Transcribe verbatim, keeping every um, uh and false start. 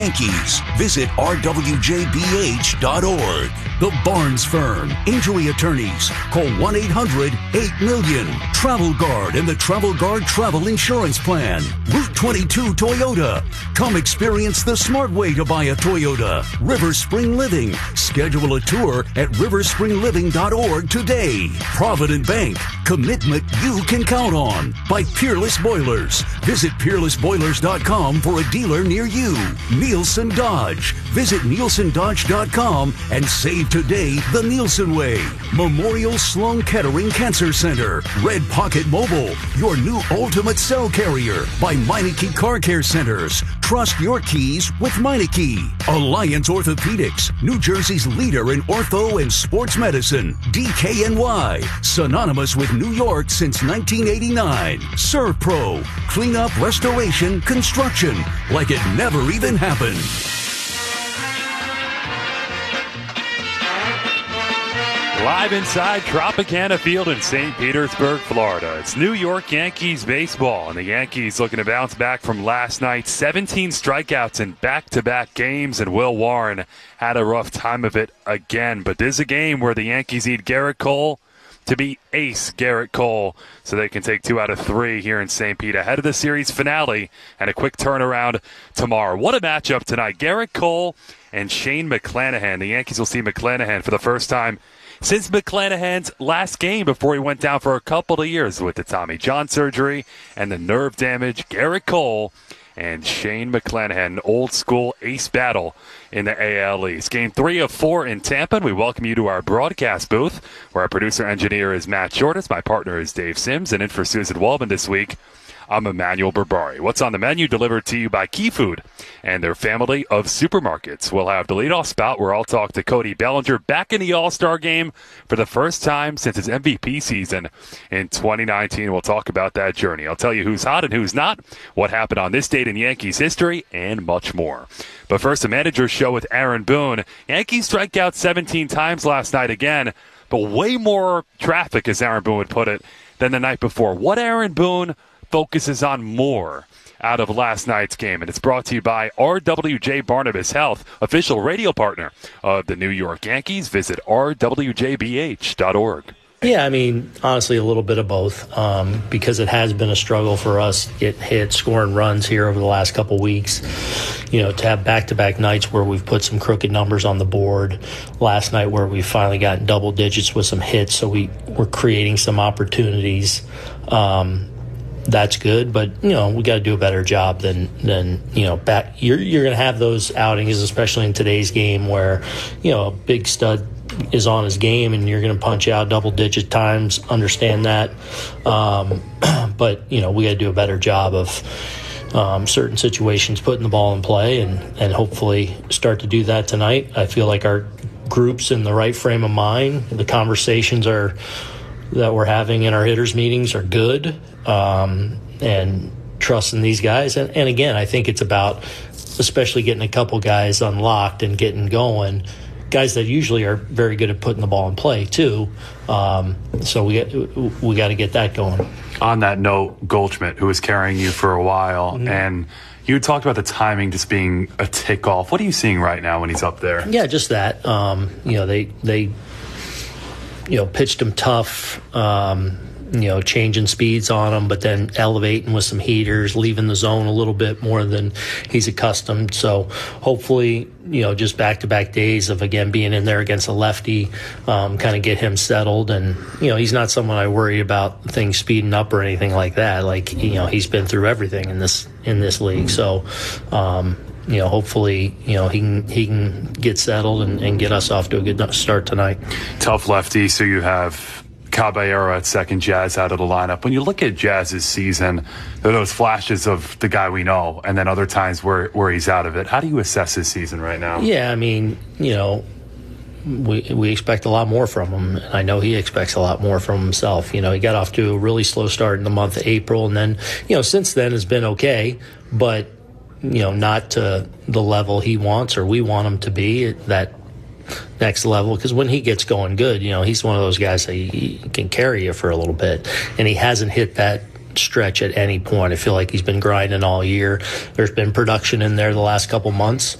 Yankees. Visit R W J B H dot org. The Barnes Firm. Injury attorneys. Call one eight hundred eight million. Travel Guard and the Travel Guard Travel Insurance Plan. Route twenty-two Toyota. Come experience the smart way to buy a Toyota. River Spring Living. Schedule a tour at river spring living dot org today. Provident Bank. Commitment you can count on. By Peerless Boilers. Visit peerless boilers dot com for a dealer near you. Nielsen Dodge. Visit nielsen dodge dot com and save today the Nielsen way. Memorial Sloan Kettering Cancer Center. Red Pocket Mobile, your new ultimate cell carrier. By Meineke Car Care Centers. Trust your keys with Meineke. Alliance Orthopedics, New Jersey's leader in ortho and sports medicine. D K N Y, synonymous with New York since nineteen eighty-nine. ServPro, cleanup, restoration, construction, like it never even happened. Live inside Tropicana Field in Saint Petersburg, Florida. It's New York Yankees baseball, and the Yankees looking to bounce back from last night. seventeen strikeouts in back-to-back games, and Will Warren had a rough time of it again. But this is a game where the Yankees need Gerrit Cole to be ace Gerrit Cole so they can take two out of three here in Saint Pete ahead of the series finale and a quick turnaround tomorrow. What a matchup tonight. Gerrit Cole and Shane McClanahan. The Yankees will see McClanahan for the first time since McClanahan's last game before he went down for a couple of years with the Tommy John surgery and the nerve damage. Gerrit Cole and Shane McClanahan, an old school ace battle in the A L East. Game three of four in Tampa, and we welcome you to our broadcast booth, where our producer engineer is Matt Shortis, my partner is Dave Sims, and in for Susan Waldman this week, I'm Emmanuel Berbari. What's on the menu delivered to you by Key Food and their family of supermarkets. We'll have the leadoff spout where I'll talk to Cody Bellinger back in the All-Star game for the first time since his M V P season in twenty nineteen. We'll talk about that journey. I'll tell you who's hot and who's not, what happened on this date in Yankees history, and much more. But first, a manager's show with Aaron Boone. Yankees strike out seventeen times last night again, but way more traffic, as Aaron Boone would put it, than the night before. What Aaron Boone focuses on more out of last night's game, and it's brought to you by R W J Barnabas Health, official radio partner of the New York Yankees. Visit R W J B H dot org. Yeah, I mean, honestly, a little bit of both, um, because it has been a struggle for us to get hit, scoring runs here over the last couple weeks. You know, to have back-to-back nights where we've put some crooked numbers on the board. Last night where we finally got double digits with some hits, so we we're creating some opportunities. Um, That's good, but you know we got to do a better job than than you know. Back, you're you're going to have those outings, especially in today's game, where you know a big stud is on his game, and you're going to punch out double digit times. Understand that, um, but you know we got to do a better job of um, certain situations, putting the ball in play, and and hopefully start to do that tonight. I feel like our group's in the right frame of mind. The conversations are. that we're having in our hitters meetings are good, um, and trusting these guys. And, and again, I think it's about especially getting a couple guys unlocked and getting going, guys that usually are very good at putting the ball in play too. Um, so we we got to get that going. On that note, Goldschmidt, who was carrying you for a while, mm-hmm. and you talked about the timing just being a tick off. What are you seeing right now when he's up there? Yeah, just that. Um, you know, they they. You know, pitched him tough, um, you know, changing speeds on him, but then elevating with some heaters, leaving the zone a little bit more than he's accustomed. So hopefully, you know, just back-to-back days of, again, being in there against a lefty, um, kind of get him settled. And, you know, he's not someone I worry about things speeding up or anything like that. Like, you know, he's been through everything in this in this league. So, um you know, hopefully, you know, he can he can get settled and, and get us off to a good start tonight. Tough lefty, so you have Caballero at second, Jazz out of the lineup. When you look at Jazz's season, there are those flashes of the guy we know, and then other times where, where he's out of it. How do you assess his season right now? Yeah, I mean, you know, we we expect a lot more from him, and I know he expects a lot more from himself. You know, he got off to a really slow start in the month of April, and then, you know, since then has been okay, but you know, not to the level he wants or we want him to be at that next level. Because when he gets going good, you know, he's one of those guys that he, he can carry you for a little bit. And he hasn't hit that stretch at any point. I feel like he's been grinding all year. There's been production in there the last couple months.